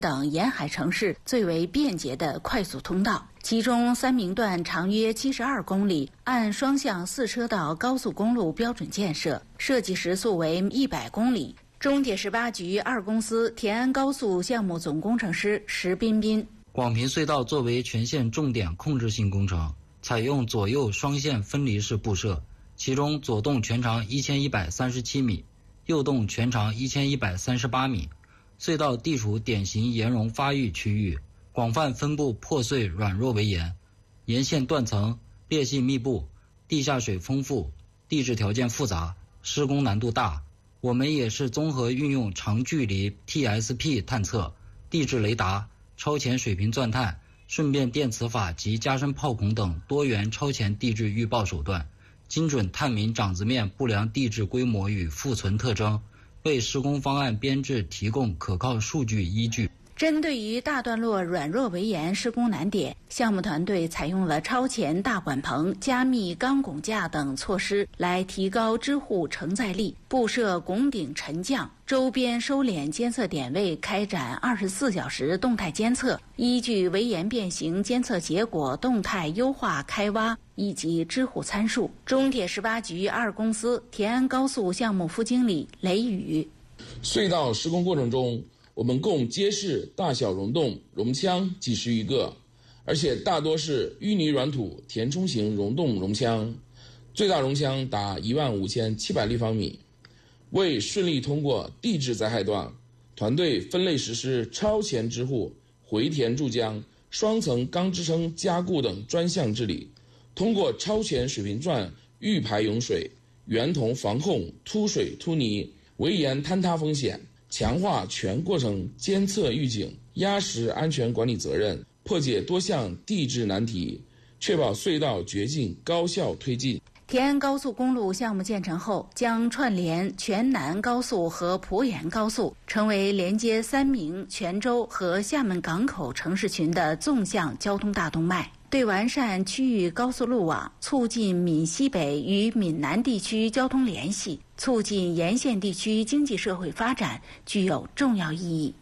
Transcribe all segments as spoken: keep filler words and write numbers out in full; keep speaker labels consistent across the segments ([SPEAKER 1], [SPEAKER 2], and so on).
[SPEAKER 1] 等沿海城市最为便捷的快速通道，其中三明段长约七十二公里，按双向四车道高速公路标准建设，设计时速为一百公里。中铁十八局二公司田安高速项目总工程师石彬彬：
[SPEAKER 2] 广平隧道作为全线重点控制性工程，采用左右双线分离式布设，其中左洞全长一千一百三十七米，右洞全长一千一百三十八米。隧道地处典型岩溶发育区域，广泛分布破碎软弱围岩，沿线断层裂隙密布，地下水丰富，地质条件复杂，施工难度大。我们也是综合运用长距离 T S P 探测、地质雷达、超前水平钻探、顺变电磁法及加深炮孔等多元超前地质预报手段，精准探明掌子面不良地质规模与复存特征，为施工方案编制提供可靠数据依据。
[SPEAKER 1] 针对于大段落软弱围岩施工难点，项目团队采用了超前大管棚、加密钢拱架等措施，来提高支护承载力，布设拱顶沉降，周边收敛监测点位开展二十四小时动态监测，依据围岩变形监测结果动态优化开挖以及支护参数。中铁十八局二公司田安高速项目副经理雷宇：
[SPEAKER 3] 隧道施工过程中，我们共揭示大小溶洞、溶腔几十余个，而且大多是淤泥软土填充型溶洞溶腔，最大溶腔达一万五千七百立方米。为顺利通过地质灾害段，团队分类实施超前支护、回填注浆、双层钢支撑加固等专项治理，通过超前水平钻预排涌水、圆筒防控突水突泥、围岩坍塌风险，强化全过程监测预警，压实安全管理责任，破解多项地质难题，确保隧道掘进高效推进。
[SPEAKER 1] 田安高速公路项目建成后，将串联全南高速和濮延高速，成为连接三明、泉州和厦门港口城市群的纵向交通大动脉。对完善区域高速路网，促进闽西北与闽南地区交通联系，促进沿线地区经济社会发展，具有重要意义。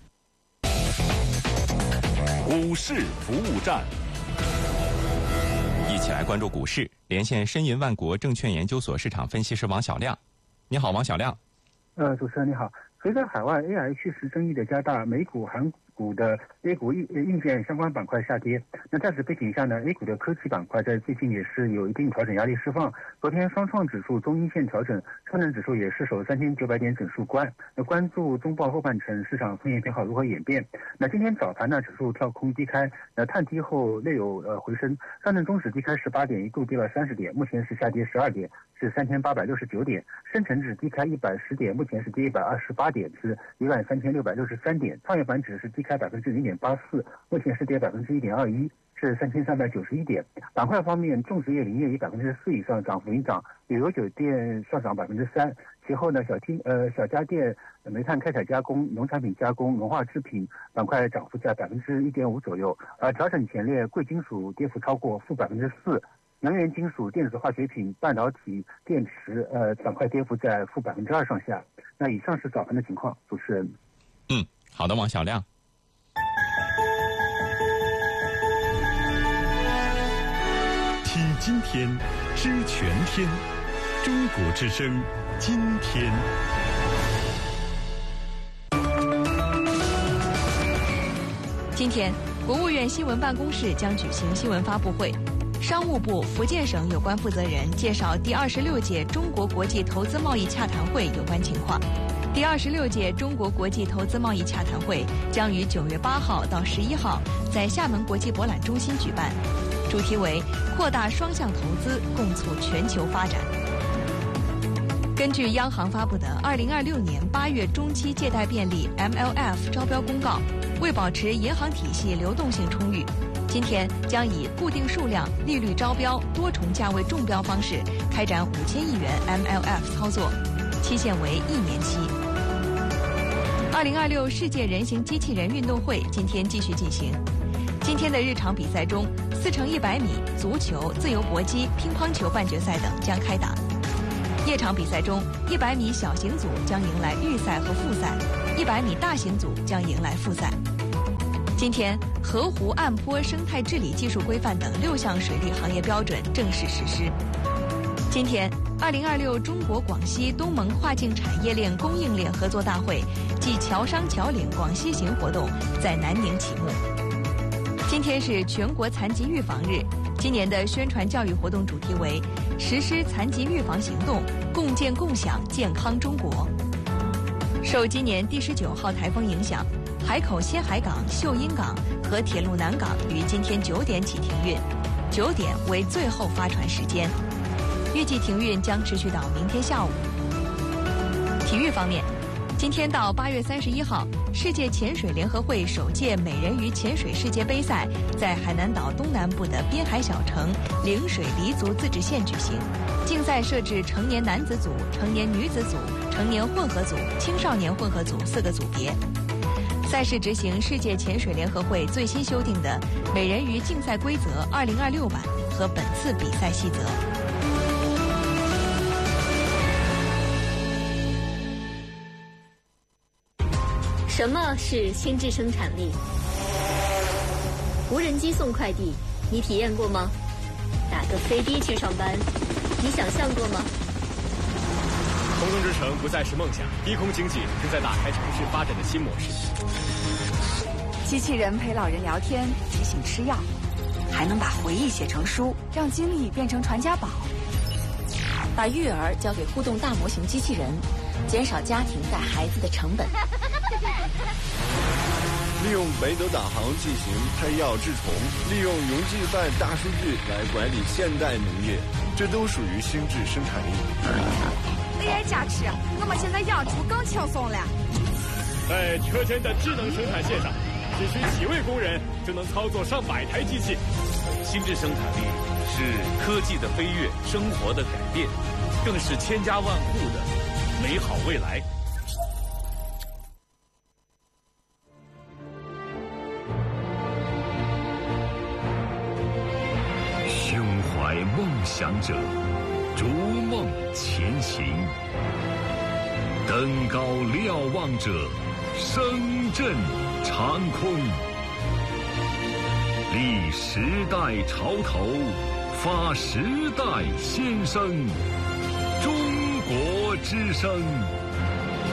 [SPEAKER 4] 股市服务站，一起来关注股市。连线申银万国证券研究所市场分析师王小亮。你好，王小亮。
[SPEAKER 5] 呃，主持人你好。随着海外 A I 趋势争议的加大，美股、韩股的 A 股硬硬件相关板块下跌。那在此背景下呢 ，A 股的科技板块在最近也是有一定调整压力释放。昨天双创指数中阴线调整，上证指数也失守三千九百点整数关。那关注中报后半程市场风险偏好如何演变。那今天早盘呢，指数跳空低开，那探低后略有呃回升。上证综指低开十八点，一度跌了三十点，目前是下跌十二点，是三千八百六十九点。深成指低开一百十点，目前是跌一百二十八点，是一万三千六百六十三点。创业板指是低开百分之零点八四，目前是跌百分之一点二一，是三千三百九十一点。板块方面，种植业、林业以百分之四以上涨幅领涨，旅游酒店上涨百分之三。其后呢，小厅呃小家电、煤炭开采加工、农产品加工、农化制品板块涨幅在百分之一点五左右。而调整前列贵金属跌幅超过负百分之四。能源金属、电子化学品、半导体、电池，呃，板块跌幅在负百分之二上下。那以上是早盘的情况，主持人。
[SPEAKER 4] 嗯，好的，王小亮。
[SPEAKER 6] 听今天，知全天，中国之声，今天。
[SPEAKER 7] 今天，国务院新闻办公室将举行新闻发布会。商务部、福建省有关负责人介绍第二十六届中国国际投资贸易洽谈会有关情况。第二十六届中国国际投资贸易洽谈会将于九月八号到十一号在厦门国际博览中心举办，主题为扩大双向投资，共促全球发展。根据央行发布的二零二六年八月中期借贷便利 M L F 招标公告，为保持银行体系流动性充裕，今天将以固定数量、利率招标、多重价位中标方式开展五千亿元 M L F 操作，期限为一年期。二零二六世界人形机器人运动会今天继续进行。今天的日常比赛中，四乘一百米、足球、自由搏击、乒乓球半决赛等将开打。夜场比赛中，一百米小型组将迎来预赛和复赛，一百米大型组将迎来复赛。 今天，河湖岸坡生态治理技术规范等六项水利行业标准正式实施。今天，二零二六中国广西东盟跨境产业链供应链合作大会暨侨商侨领广西行活动在南宁启幕。今天是全国残疾预防日，今年的宣传教育活动主题为“实施残疾预防行动，共建共享健康中国”。受今年第十九号台风影响，海口西海港、秀英港和铁路南港于今天九点起停运，九点为最后发船时间。预计停运将持续到明天下午。体育方面，今天到八月三十一号，世界潜水联合会首届美人鱼潜水世界杯赛在海南岛东南部的滨海小城陵水黎族自治县举行。竞赛设置成年男子组、成年女子组、成年混合组、青少年混合组四个组别。赛事执行世界潜水联合会最新修订的美人鱼竞赛规则二零二六版和本次比赛细则。
[SPEAKER 8] 什么是心智生产力？无人机送快递，你体验过吗？打个飞的去上班，你想象过吗？
[SPEAKER 9] 空中之城不再是梦想，低空经济正在打开城市发展的新模式。
[SPEAKER 10] 机器人陪老人聊天，提醒吃药，还能把回忆写成书，让经历变成传家宝。把育儿交给互动大模型机器人，减少家庭带孩子的成本。
[SPEAKER 11] 利用北斗导航进行配药治虫，利用云计算大数据来管理现代农业，这都属于心智生产力。
[SPEAKER 12] A I 加持，我们现在养猪更轻松了。
[SPEAKER 9] 在车间的智能生产线上，只需几位工人就能操作上百台机器。
[SPEAKER 13] 心智生产力是科技的飞跃，生活的改变，更是千家万户的美好未来。
[SPEAKER 6] 胸怀梦想者，逐梦前行；登高瞭望者，声震长空。立时代潮头，发时代先声。中国之声。